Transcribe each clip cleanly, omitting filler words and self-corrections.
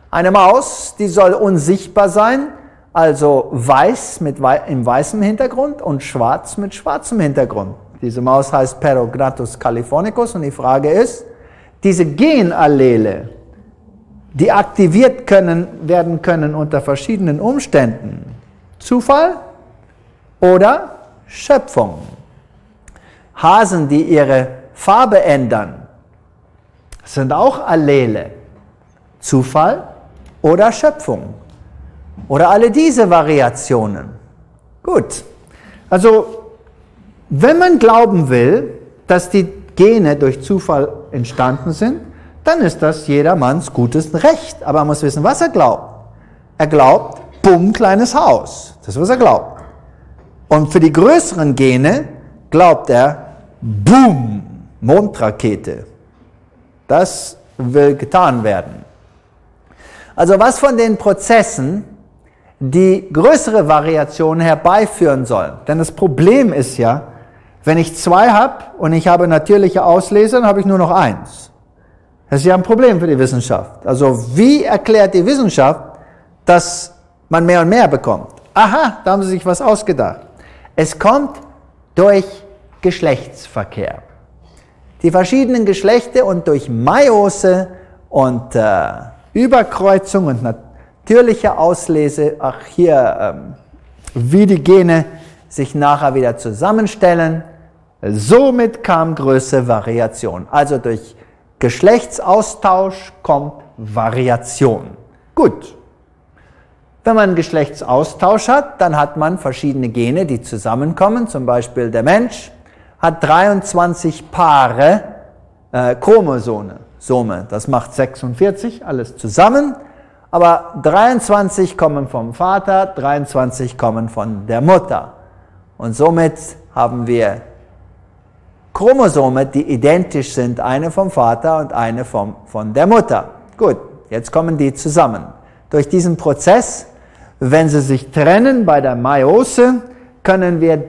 Eine Maus, die soll unsichtbar sein, also weiß im weißen Hintergrund und schwarz mit schwarzem Hintergrund. Diese Maus heißt Perognathus californicus und die Frage ist, diese Genallele, die aktiviert werden können unter verschiedenen Umständen, Zufall oder Schöpfung. Hasen, die ihre Farbe ändern, sind auch Allele, Zufall oder Schöpfung. Oder alle diese Variationen. Gut, also wenn man glauben will, dass die Gene durch Zufall entstanden sind, dann ist das jedermanns gutes Recht. Aber man muss wissen, was er glaubt. Er glaubt, bumm, kleines Haus. Das ist, was er glaubt. Und für die größeren Gene glaubt er, boom, Mondrakete. Das will getan werden. Also was von den Prozessen, die größere Variationen herbeiführen sollen. Denn das Problem ist ja, wenn ich 2 habe und ich habe natürliche Auslese, dann habe ich nur noch 1. Das ist ja ein Problem für die Wissenschaft. Also wie erklärt die Wissenschaft, dass man mehr und mehr bekommt? Aha, da haben sie sich was ausgedacht. Es kommt durch Geschlechtsverkehr. Die verschiedenen Geschlechter und durch Meiose und Überkreuzung und natürliche Auslese, wie die Gene sich nachher wieder zusammenstellen. Somit kam größere Variation. Also durch Geschlechtsaustausch kommt Variation. Gut. Wenn man Geschlechtsaustausch hat, dann hat man verschiedene Gene, die zusammenkommen. Zum Beispiel der Mensch hat 23 Paare Chromosome. Das macht 46, alles zusammen. Aber 23 kommen vom Vater, 23 kommen von der Mutter. Und somit haben wir Chromosome, die identisch sind, eine vom Vater und eine von der Mutter. Gut, jetzt kommen die zusammen. Durch diesen Prozess, wenn sie sich trennen bei der Meiose, können wir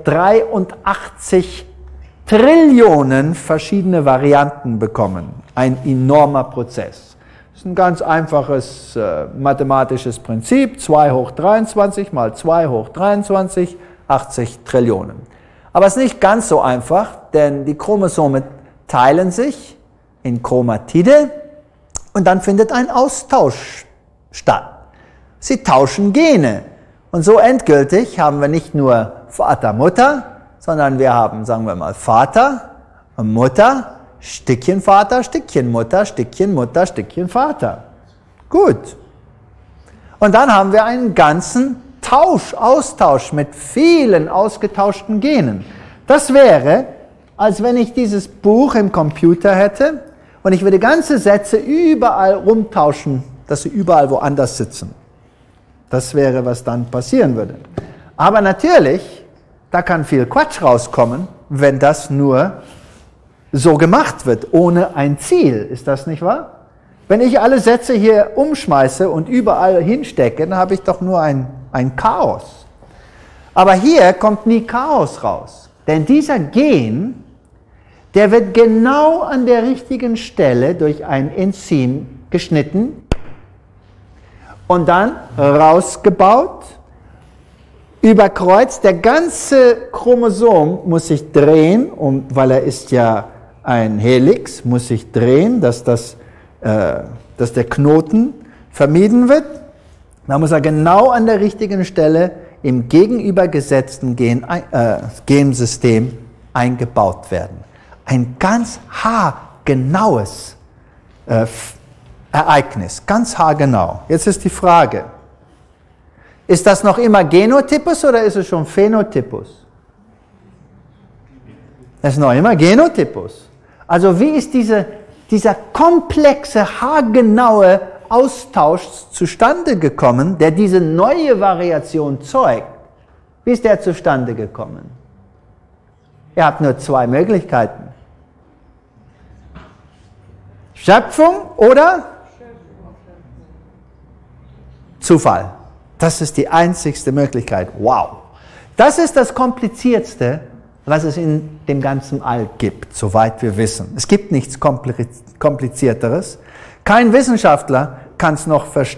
83 Trillionen verschiedene Varianten bekommen. Ein enormer Prozess. Das ist ein ganz einfaches mathematisches Prinzip. 2 hoch 23 mal 2 hoch 23, 80 Trillionen. Aber es ist nicht ganz so einfach, denn die Chromosome teilen sich in Chromatide und dann findet ein Austausch statt. Sie tauschen Gene. Und so endgültig haben wir nicht nur Vater, Mutter, sondern wir haben, sagen wir mal, Vater, Mutter, Stückchen Vater, Stückchen Mutter, Stückchen Mutter, Stückchen Vater. Gut. Und dann haben wir einen ganzen Austausch mit vielen ausgetauschten Genen. Das wäre, als wenn ich dieses Buch im Computer hätte und ich würde ganze Sätze überall rumtauschen, dass sie überall woanders sitzen. Das wäre, was dann passieren würde. Aber natürlich, da kann viel Quatsch rauskommen, wenn das nur so gemacht wird, ohne ein Ziel. Ist das nicht wahr? Wenn ich alle Sätze hier umschmeiße und überall hinstecke, dann habe ich doch nur ein Chaos. Aber hier kommt nie Chaos raus. Denn dieser Gen, der wird genau an der richtigen Stelle durch ein Enzym geschnitten und dann rausgebaut, überkreuzt. Der ganze Chromosom muss sich drehen, weil er ist ja ein Helix, muss sich drehen, dass der Knoten vermieden wird. Da muss er genau an der richtigen Stelle im gegenübergesetzten Gensystem eingebaut werden. Ein ganz haargenaues Ereignis, ganz haargenau. Jetzt ist die Frage, ist das noch immer Genotypus oder ist es schon Phänotypus? Es ist noch immer Genotypus. Also wie ist dieser komplexe, haargenaue Austausch zustande gekommen, der diese neue Variation zeugt? Wie ist der zustande gekommen? Ihr habt nur 2 Möglichkeiten. Schöpfung oder Zufall. Das ist die einzigste Möglichkeit. Wow. Das ist das Kompliziertste, was es in dem ganzen All gibt, soweit wir wissen. Es gibt nichts Komplizierteres. Kein Wissenschaftler kann es noch verstehen.